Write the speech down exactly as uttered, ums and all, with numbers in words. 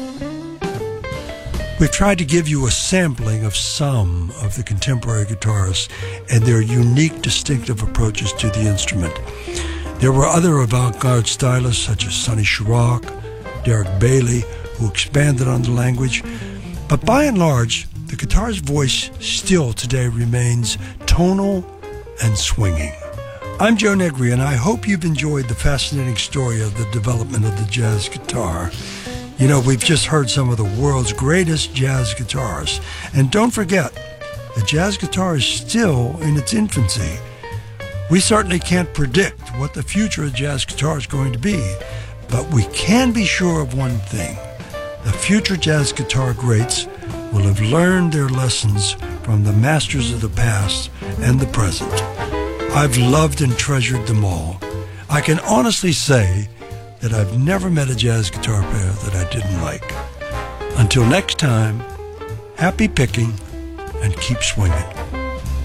We've tried to give you a sampling of some of the contemporary guitarists and their unique, distinctive approaches to the instrument. There were other avant-garde stylists such as Sonny Sharrock, Derek Bailey, who expanded on the language. But by and large, the guitar's voice still today remains tonal and swinging. I'm Joe Negri, and I hope you've enjoyed the fascinating story of the development of the jazz guitar. You know, we've just heard some of the world's greatest jazz guitars. And don't forget, the jazz guitar is still in its infancy. We certainly can't predict what the future of jazz guitar is going to be, but we can be sure of one thing. The future jazz guitar greats will have learned their lessons from the masters of the past and the present. I've loved and treasured them all. I can honestly say that I've never met a jazz guitar player that I didn't like. Until next time, happy picking and keep swinging.